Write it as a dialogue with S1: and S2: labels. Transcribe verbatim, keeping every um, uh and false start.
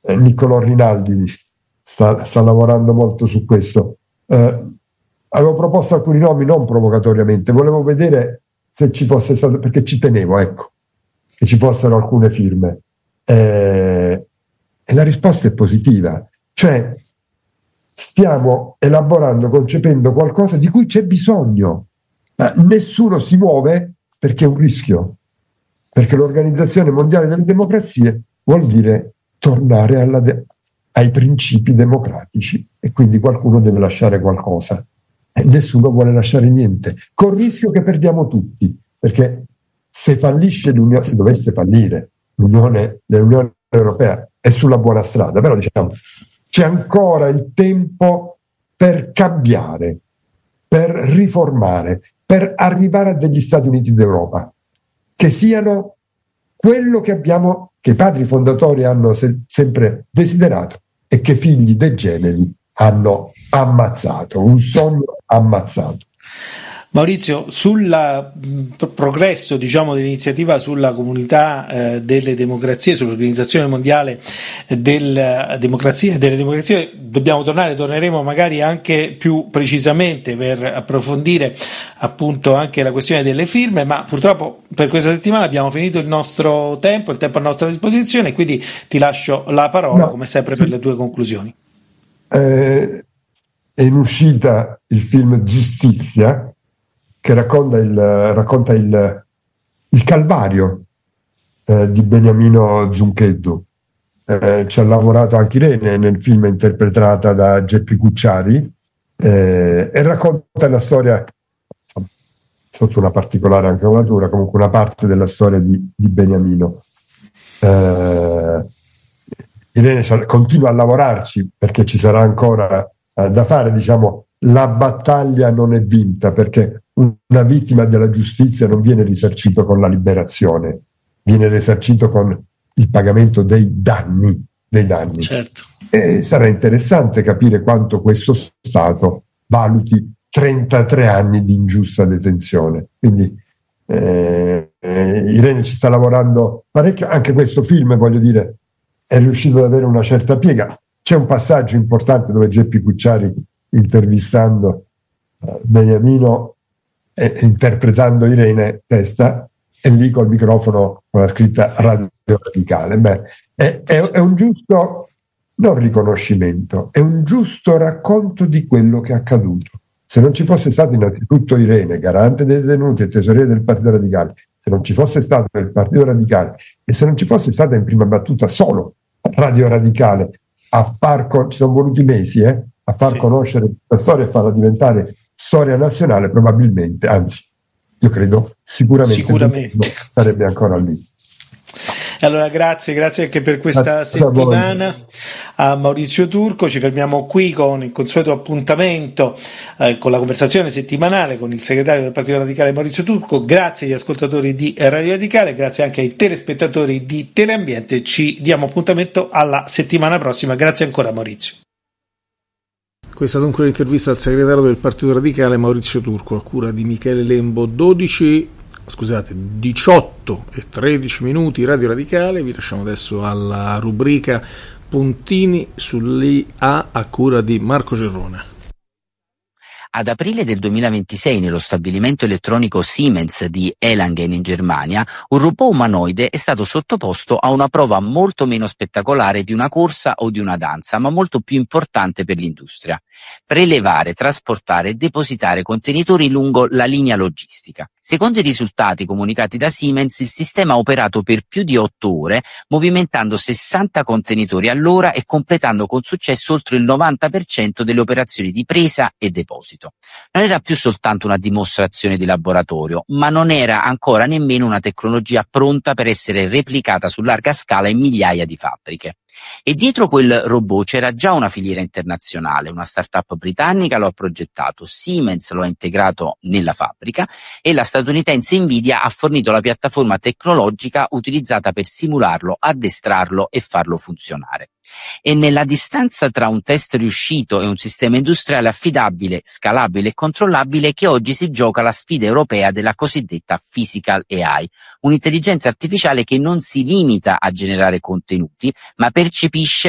S1: eh, Niccolò Rinaldi sta, sta lavorando molto su questo. Eh, avevo proposto alcuni nomi non provocatoriamente, volevo vedere se ci fosse stato, perché ci tenevo, ecco, che ci fossero alcune firme. Eh, e la risposta è positiva, cioè stiamo elaborando, concependo qualcosa di cui c'è bisogno, ma nessuno si muove perché è un rischio, perché l'Organizzazione Mondiale delle Democrazie vuol dire tornare alla de- ai principi democratici, e quindi qualcuno deve lasciare qualcosa e nessuno vuole lasciare niente, col rischio che perdiamo tutti, perché se fallisce l'Unione, se dovesse fallire l'Unione, l'Unione Europea è sulla buona strada, però diciamo c'è ancora il tempo per cambiare, per riformare, per arrivare a degli Stati Uniti d'Europa che siano quello che abbiamo, che i padri fondatori hanno se- sempre desiderato e che i figli dei generi hanno ammazzato, un sogno ammazzato.
S2: Maurizio, sul mh, progresso, diciamo, dell'iniziativa sulla comunità eh, delle democrazie, sull'Organizzazione Mondiale della Democrazia e delle Democrazie, dobbiamo tornare, torneremo magari anche più precisamente per approfondire appunto anche la questione delle firme, ma purtroppo per questa settimana abbiamo finito il nostro tempo, il tempo a nostra disposizione, quindi ti lascio la parola, no, come sempre, per le tue conclusioni.
S1: Eh, è in uscita il film Giustizia, che racconta il, racconta il, il calvario eh, di Beniamino Zuncheddu. Eh, ci ha lavorato anche Irene nel film, interpretata da Geppi Cucciari, eh, e racconta la storia, sotto una particolare angolatura, comunque una parte della storia di, di Beniamino. Eh, Irene continua a lavorarci perché ci sarà ancora eh, da fare, diciamo, la battaglia non è vinta, perché una vittima della giustizia non viene risarcito con la liberazione, viene risarcito con il pagamento dei danni, dei danni.
S2: Certo.
S1: E sarà interessante capire quanto questo Stato valuti trentatré anni di ingiusta detenzione. Quindi eh, eh, Irene ci sta lavorando parecchio, anche questo film, voglio dire, è riuscito ad avere una certa piega. C'è un passaggio importante dove Geppi Cucciari, intervistando uh, Beniamino e interpretando Irene Testa, e lì col microfono con la scritta Radio Radicale. Beh, è, è, è un giusto, non riconoscimento, è un giusto racconto di quello che è accaduto. Se non ci fosse stato innanzitutto Irene, garante dei detenuti e tesoriere del Partito Radicale, se non ci fosse stato il Partito Radicale e se non ci fosse stata in prima battuta solo Radio Radicale a far con- ci sono voluti mesi eh, a far sì. conoscere la storia e farla diventare storia nazionale, probabilmente, anzi io credo sicuramente,
S2: sicuramente.
S1: sarebbe ancora lì.
S2: Allora grazie, grazie anche per questa grazie settimana a, a Maurizio Turco. Ci fermiamo qui con il consueto appuntamento eh, con la conversazione settimanale con il segretario del Partito Radicale Maurizio Turco. Grazie agli ascoltatori di Radio Radicale, grazie anche ai telespettatori di Teleambiente. Ci diamo appuntamento alla settimana prossima. Grazie ancora Maurizio.
S3: Questa dunque l'intervista al segretario del Partito Radicale Maurizio Turco a cura di Michele Lembo. dodici Scusate, diciotto e tredici minuti Radio Radicale. Vi lasciamo adesso alla rubrica Puntini sull'I A a cura di Marco Cerrone.
S4: Ad aprile del duemilaventisei, nello stabilimento elettronico Siemens di Erlangen in Germania, un robot umanoide è stato sottoposto a una prova molto meno spettacolare di una corsa o di una danza, ma molto più importante per l'industria: prelevare, trasportare e depositare contenitori lungo la linea logistica. Secondo i risultati comunicati da Siemens, il sistema ha operato per più di otto ore, movimentando sessanta contenitori all'ora e completando con successo oltre il novanta per cento delle operazioni di presa e deposito. Non era più soltanto una dimostrazione di laboratorio, ma non era ancora nemmeno una tecnologia pronta per essere replicata su larga scala in migliaia di fabbriche. E dietro quel robot c'era già una filiera internazionale. Una startup britannica lo ha progettato, Siemens lo ha integrato nella fabbrica e la statunitense Nvidia ha fornito la piattaforma tecnologica utilizzata per simularlo, addestrarlo e farlo funzionare. E nella distanza tra un test riuscito e un sistema industriale affidabile, scalabile e controllabile che oggi si gioca la sfida europea della cosiddetta Physical A I, un'intelligenza artificiale che non si limita a generare contenuti, ma percepisce